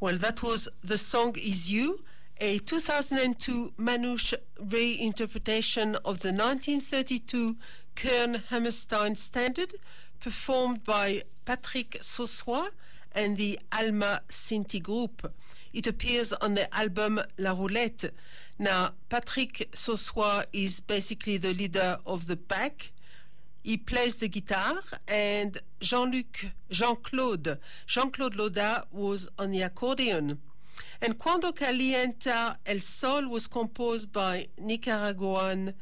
Well, that was The Song Is You, a 2002 Manouche reinterpretation of the 1932 Kern Hammerstein standard, performed by Patrick Sossois and the Alma Sinti Group. It appears on the album La Roulette. Now, Patrick Sossois is basically the leader of the pack. He plays the guitar, and Jean-Claude Loda was on the accordion. And Cuando Calienta El Sol was composed by Nicaraguan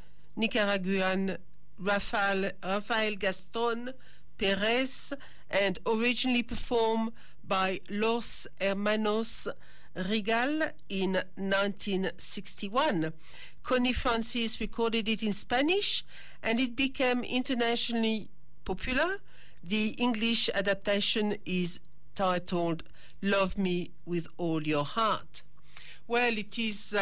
Rafael Gaston Perez and originally performed by Los Hermanos Rigal in 1961. Connie Francis recorded it in Spanish and it became internationally popular. The English adaptation is titled Love Me With All Your Heart. Well, it is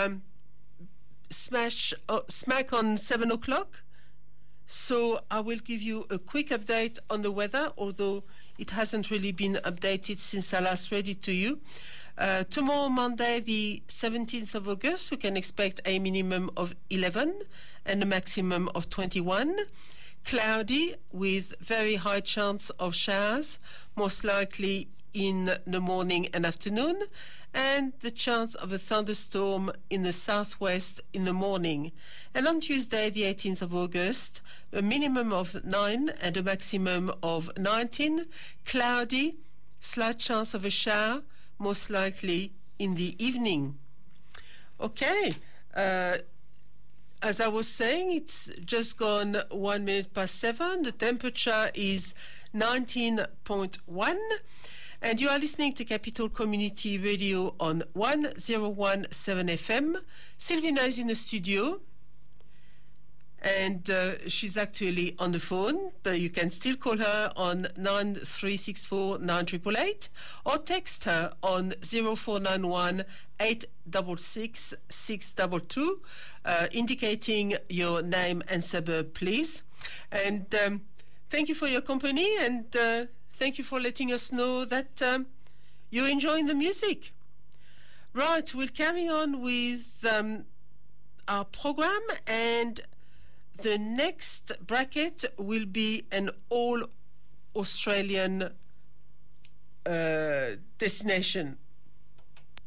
smack on 7 o'clock. So I will give you a quick update on the weather, although it hasn't really been updated since I last read it to you. Tomorrow, Monday, the 17th of August, we can expect a minimum of 11 and a maximum of 21. Cloudy with very high chance of showers, most likely in the morning and afternoon, and the chance of a thunderstorm in the southwest in the morning. And on Tuesday, the 18th of August, a minimum of 9 and a maximum of 19, cloudy, slight chance of a shower, most likely in the evening. Okay, as I was saying, it's just gone 1 minute past 7. The temperature is 19.1. And you are listening to Capital Community Radio on 1017 FM. Sylvina is in the studio. And she's actually on the phone, but you can still call her on 9364 9888 or text her on 0491 866 622, indicating your name and suburb, please. And thank you for your company, and thank you for letting us know that you're enjoying the music. Right, we'll carry on with our program, and the next bracket will be an all-Australian destination.